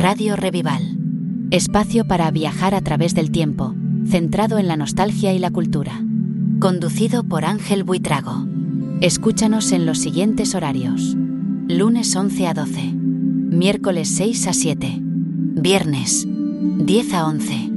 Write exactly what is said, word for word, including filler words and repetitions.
Radio Revival. Espacio para viajar a través del tiempo, centrado en la nostalgia y la cultura. Conducido por Ángel Buitrago. Escúchanos en los siguientes horarios: lunes once a doce, miércoles seis a siete, viernes diez a once.